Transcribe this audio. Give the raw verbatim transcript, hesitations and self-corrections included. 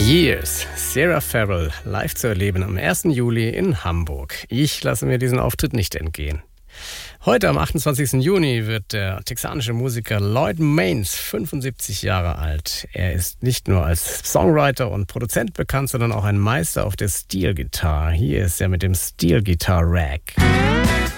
Years, Sarah Farrell, live zu erleben am ersten Juli in Hamburg. Ich lasse mir diesen Auftritt nicht entgehen. Heute am achtundzwanzigsten Juni wird der texanische Musiker Lloyd Maines fünfundsiebzig Jahre alt. Er ist nicht nur als Songwriter und Produzent bekannt, sondern auch ein Meister auf der Steel Guitar. Hier ist er mit dem Steel Guitar Rag.